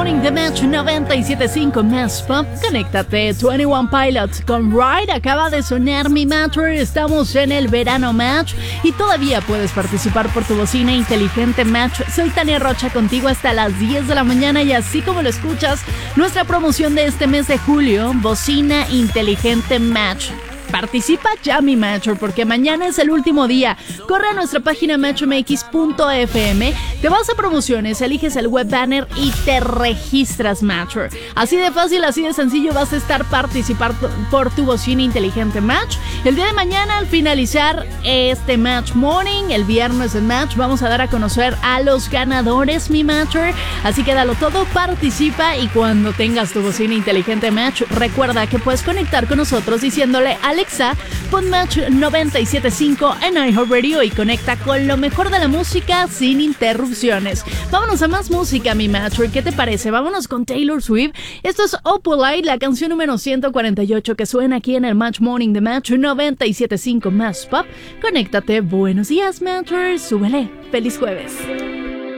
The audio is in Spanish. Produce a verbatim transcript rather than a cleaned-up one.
Morning The Match noventa y siete punto cinco Más Pop. Conéctate. veintiuno Pilots con Ride acaba de sonar mi Matcher. Estamos en el verano Match y todavía puedes participar por tu bocina inteligente Match. Soy Tania Rocha contigo hasta las diez de la mañana y así como lo escuchas, nuestra promoción de este mes de julio, bocina inteligente Match. Participa ya, mi Matcher, porque mañana es el último día. Corre a nuestra página match m x punto f m, te vas a promociones, eliges el web banner y te registras, Matcher. Así de fácil, así de sencillo vas a estar participando por tu bocina inteligente Match. El día de mañana, al finalizar este Match Morning, el viernes en Match, vamos a dar a conocer a los ganadores, mi Matcher. Así que dalo todo, participa y cuando tengas tu bocina inteligente Match, recuerda que puedes conectar con nosotros diciéndole Alexa, pon Match noventa y siete punto cinco en iHeartRadio y conecta con lo mejor de la música sin interrupciones. Vámonos a más música, mi Matcher. ¿Qué te parece? Vámonos con Taylor Swift. Esto es Opalite, la canción número ciento cuarenta y ocho que suena aquí en el Match Morning de Match noventa y siete punto cinco Más Pop. Conéctate. Buenos días, Matcher. Súbele. Feliz jueves.